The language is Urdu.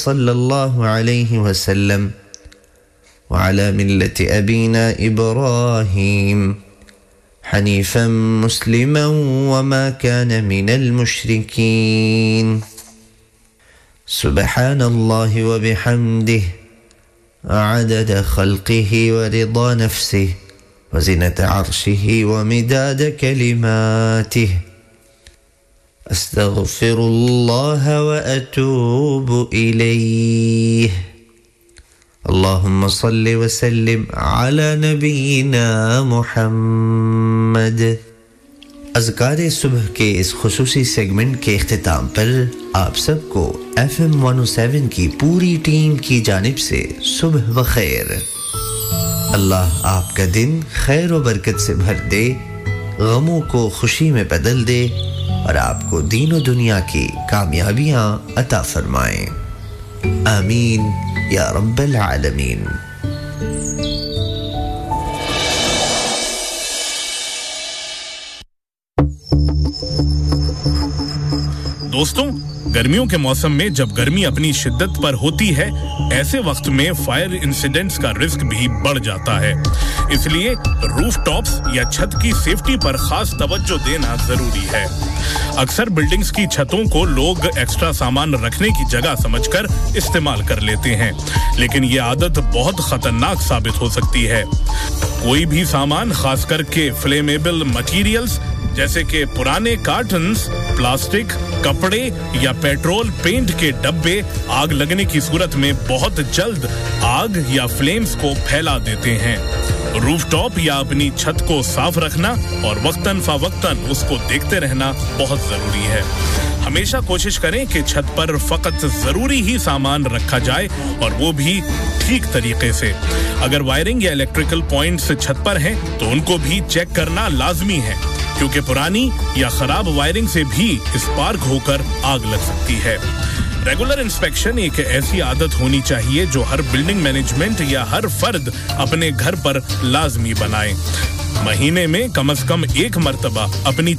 صلى الله عليه وسلم وعلى ملة أبينا إبراهيم حنيفا مسلما وما كان من المشركين سبحان الله وبحمده عدد خلقه ورضا نفسه وزنة عرشه ومداد كلماته أستغفر الله وأتوب إليه اللهم صل وسلم على نبينا محمد اذکار صبح کے اس خصوصی سیگمنٹ کے اختتام پر آپ سب کو FM 107 کی پوری ٹیم کی جانب سے صبح بخیر اللہ آپ کا دن خیر و برکت سے بھر دے غموں کو خوشی میں بدل دے اور آپ کو دین و دنیا کی کامیابیاں عطا فرمائیں آمین یا رب العالمین دوستوں گرمیوں کے موسم میں جب گرمی اپنی شدت پر ہوتی ہے ایسے وقت میں فائر انسیڈنٹس کا رسک بھی بڑھ جاتا ہے اس لیے روف ٹاپس یا چھت کی سیفٹی پر خاص توجہ دینا ضروری ہے اکثر بلڈنگز کی چھتوں کو لوگ ایکسٹرا سامان رکھنے کی جگہ سمجھ کر استعمال کر لیتے ہیں لیکن یہ عادت بہت خطرناک ثابت ہو سکتی ہے کوئی بھی سامان خاص کر کے فلیمیبل مٹیریلز جیسے کہ پرانے کارٹنز پلاسٹک کپڑے یا پیٹرول پینٹ کے ڈبے آگ لگنے کی صورت میں بہت جلد آگ یا فلیمز کو پھیلا دیتے ہیں روف ٹاپ یا اپنی چھت کو صاف رکھنا اور وقتاً فوقتاً اس کو دیکھتے رہنا بہت ضروری ہے ہمیشہ کوشش کریں کہ چھت پر فقط ضروری ہی سامان رکھا جائے اور وہ بھی ٹھیک طریقے سے اگر وائرنگ یا الیکٹریکل پوائنٹس چھت پر ہیں تو ان کو بھی چیک کرنا لازمی ہے کیونکہ پرانی یا خراب وائرنگ سے بھی اسپارک ہو کر آگ لگ سکتی ہے ریگولر انسپیکشن ایک ایسی عادت ہونی چاہیے جو ہر بلڈنگ مینجمنٹ یا ہر فرد اپنے گھر پر لازمی بنائے مہینے میں کم از کم ایک مرتبہ اپنی